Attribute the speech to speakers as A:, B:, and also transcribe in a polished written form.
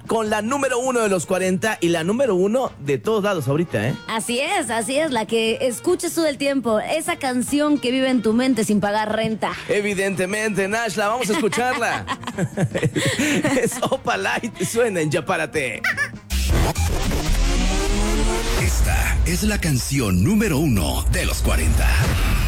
A: con la número 1 de los 40 y la número 1 de todos lados ahorita, ¿eh?
B: Así es, la que escuches todo el tiempo. Esa canción que vive en tu mente sin pagar renta.
A: Evidentemente, Nashla, vamos a escucharla. Es Opalite, suena en Ya Párate.
C: Esta es la canción número 1 de los 40.